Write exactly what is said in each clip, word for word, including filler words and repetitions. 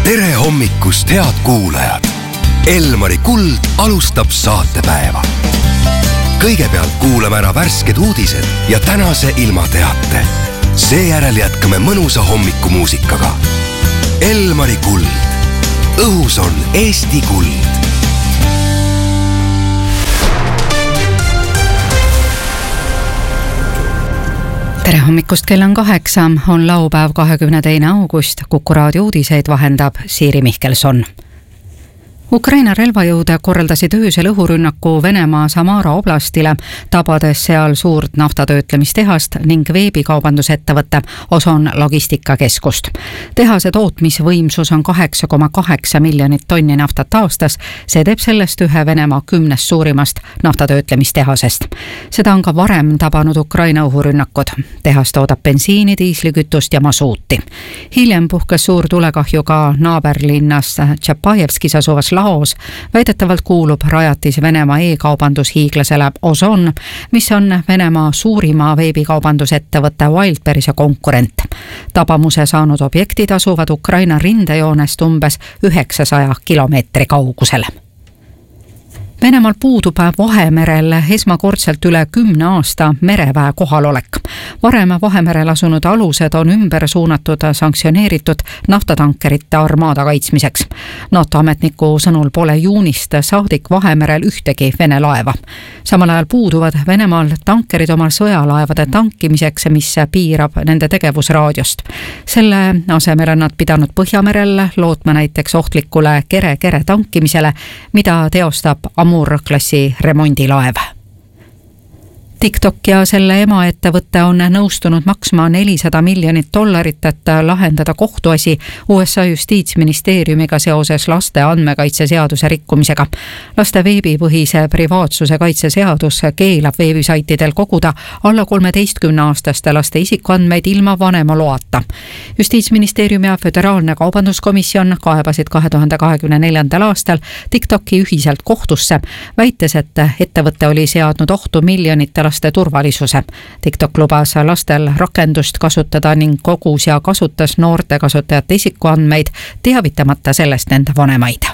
tere hommikust, head kuulajad! Elmari Kuld alustab saatepäeva. Kõigepealt kuulame ära värsked uudised ja tänase ilmateate. Seejärel jätkame mõnusa hommikumuusikaga. Elmari Kuld. Õhus on Eesti kuld. Tere hommikust, kell on kaheksa, on laupäev kahekümne teine august, Kuku raadio uudiseid vahendab Siiri Mihkelson. Ukraina relvajõude korraldasid öösel õhurünnaku Venemaa Samara oblastile, tabades seal suurt naftatöötlemistehast ning veebikaubandusettevõtte Ozon logistikakeskust. Tehase tootmisvõimsus on kaheksa koma kaheksa miljonit tonni naftat aastas, see teeb sellest ühe Venemaa kümnest suurimast naftatöötlemistehasest. Seda on ka varem tabanud Ukraina õhurünnakud. Tehas toodab bensiini, diislikütust ja masuuti. Hiljem puhkes suur tulekahju ka naaberlinnas Tšapajevskis asuvas Laos. Väidetavalt kuulub rajatis Venemaa e-kaubandushiiglasele Ozon, mis on Venemaa suurima veebikaubandusettevõtte Wildberries konkurent. Tabamuse saanud objektid asuvad Ukraina rindejoonest umbes üheksasaja kilomeetri kaugusel. Venemaal puudub Vahemerel esmakordselt üle kümne aasta mereväe kohalolek. Varem Vahemerel asunud alused on ümber suunatud sanktsioneeritud naftatankerite armaada kaitsmiseks. NATO ametniku sõnul pole juunist saadik Vahemerel ühtegi Vene laeva. Samal ajal puuduvad Venemaal tankerid omal sõjalaevade tankimiseks, mis piirab nende tegevusraadiost. Selle asemel on nad pidanud Põhjamerel lootma näiteks ohtlikule kere-kere tankimisele, mida teostab Amur-klassi remondilaev. TikTok ja selle emaettevõtte on nõustunud maksma nelisada miljonit dollarit, et lahendada kohtuasi U S A justiitsministeeriumiga seoses laste andmekaitse seaduse rikkumisega. Laste veebipõhise privaatsuse kaitse seadus keelab veebisaitidel koguda alla kolmeteistkümne aastaste laste isikuandmeid ilma vanema loata. Justiitsministeerium ja Föderaalne kaubanduskomisjon kaebasid kahe tuhande kahekümne neljandal aastal TikToki ühiselt kohtusse, väites, et ettevõte oli seadnud ohtu miljonite laste turvalisuse. TikTok lubas lastel rakendust kasutada ning kogus ja kasutas noorte kasutajate isikuandmeid, teavitamata sellest nende vanemaid.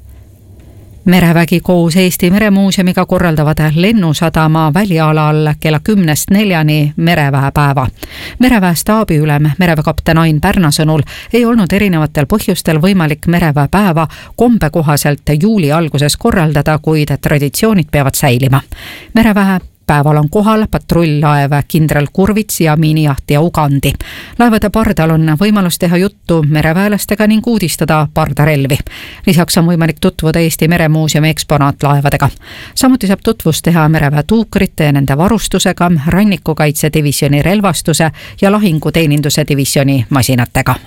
Merevägi koos Eesti Meremuuseumiga korraldavad Lennusadama välialal kella kümnest neljani mereväepäeva. Mereväe staabiülem mereväekapten Ain Pärna sõnul ei olnud erinevatel põhjustel võimalik mereväepäeva kombe kohaselt juuli alguses korraldada, kuid traditsioonid peavad säilima. Mereväe päeval on kohal patrull-laev kindral Kurvits ja miinijahtija Ugandi. Laevade pardal on võimalus teha juttu mereväelastega ning uudistada pardarelvi. Lisaks on võimalik tutvuda Eesti Meremuuseumi eksponaatlaevadega. Samuti saab tutvust teha mereväe tuukrite ja nende varustusega, rannikukaitse divisjoni relvastuse ja lahinguteeninduse divisjoni masinatega.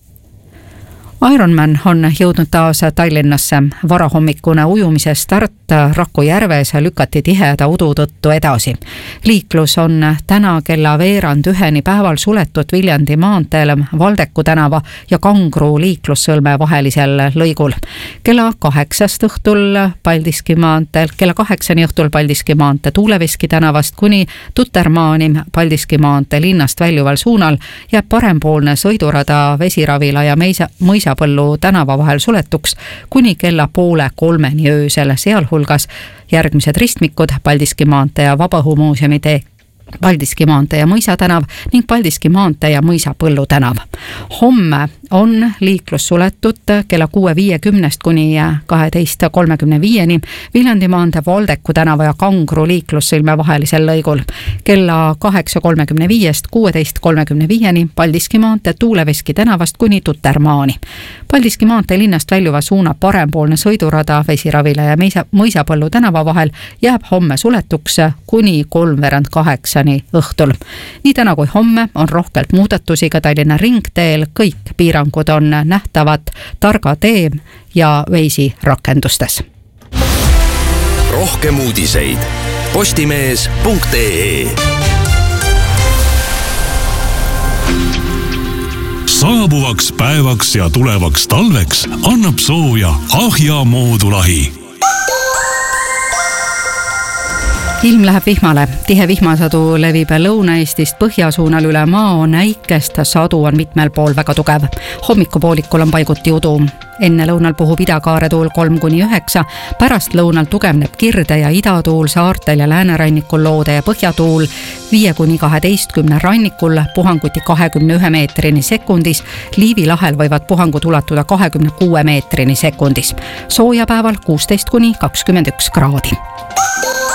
Ironman on jõudnud taas Tallinnasse. Varahommikune ujumise start Raku järves lükati tiheda udu tõttu edasi. Liiklus on täna kella veerand üheni päeval suletud Viljandi maanteel Valdeku tänava ja Kangru liiklussõlme vahelisel lõigul. Kella kaheksast õhtul Paldiski maanteel, kella kaheksani õhtul Paldiski maantee Tuuleveski tänavast kuni Tutermaani Paldiski maantee linnast väljuval suunal jääb parempoolne sõidurada Vesiravila ja Meisa, Mõisa Põllu tänava vahel suletuks kuni kella poole kolmeni öösel, sealhulgas järgmised ristmikud Paldiski maantee ja Vabaõhumuuseumi tee, Paldiski maantee ja Mõisa tänav ning Paldiski maantee ja Mõisa Põllu tänav. Homme on liiklus suletud kella kuue viiekümnest kuni kaheteist kolmekümne viieni Viljandi maantee Valdeku tänava ja Kangru liiklussõlme vahelisel lõigul. Kella kaheksa kolmekümne viiest kuueteist kolmekümne viieni Paldiski maantee Tuuleveski tänavast kuni Tutermaani. Paldiski maantee linnast väljuva suuna parempoolne sõidurada Vesiravila ja Mõisa, Mõisa Põllu tänava vahel jääb homme suletuks kuni kolmveerand kaheksani õhtul. Nii täna kui homme on rohkelt muudatusi ka Tallinna ringteel, kõik piirangud on nähtavad Targa tee ja Veisi rakendustes. Rohkem uudiseid postimees punkt ee. Saabuvaks päevaks ja tulevaks talveks annab sooja Ahja moodulahi. ilm läheb vihmale, tihe vihmasadu levib Lõuna-Eestist põhjasuunal üle maa, on äikest, sadu on mitmel pool väga tugev. Hommikupoolikul on paiguti udu. Enne lõunal puhub idakaaretuul kolm kuni üheksa, pärast lõunal tugevneb kirde ja idatuul saartel ja läänerannikul loode ja põhjatuul viie kuni kaheteistkümne rannikul puhanguti kahekümne ühe meetrini sekundis, Liivi lahel võivad puhangud ulatuda kahekümne kuue meetrini sekundis. Soojapäeval kuusteist kuni kakskümmend üks kraadi.